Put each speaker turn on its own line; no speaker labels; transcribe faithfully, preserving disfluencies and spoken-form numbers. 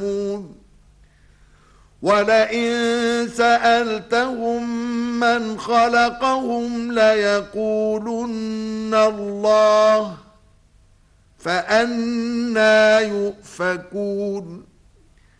يعلمون ولئن سألتهم من خلقهم ليقولن الله فأنى يؤفكون